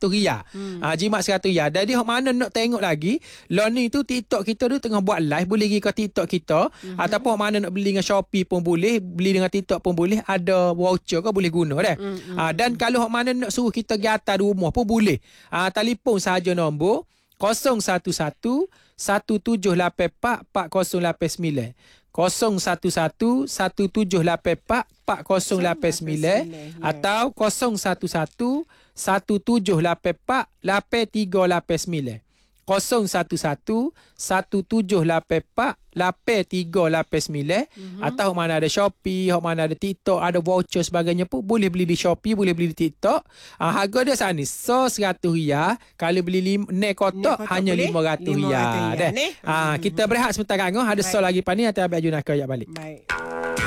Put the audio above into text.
RM100. Jimat RM100. Jadi hok mana nak tengok lagi, ni tu TikTok kita tu tengah buat live, boleh pergi ke TikTok kita, ataupun hok mana nak beli dengan Shopee pun boleh, beli dengan TikTok pun boleh, ada voucher ke boleh guna dah. Dan kalau hok mana nak suruh kita pergi atas rumah pun boleh. Telefon sahaja nombor 011 1784 4089. 011 1784 4089 atau 011 1784 8389. 011 1784 8389. Atau mana ada Shopee, mana ada TikTok, ada voucher sebagainya pun boleh beli di Shopee, boleh beli di TikTok. Harga dia saat ni RM100. Kalau beli nek kotak hanya RM500 dah. Kita berehat sebentar kan, ada sol lagi pani atau abang Junaka ajak balik. Baik.